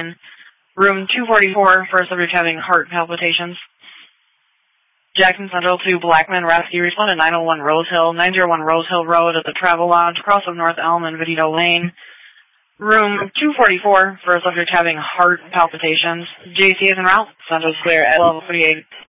Room 244 for a subject having heart palpitations. Jackson Central to Blackman Rescue. Respond at 901 Rose Hill, 901 Rose Hill Road at the Travel Lodge, across of North Elm and Vidito Lane. Room 244 for a subject having heart palpitations. JC is en route. Central clear at level 38.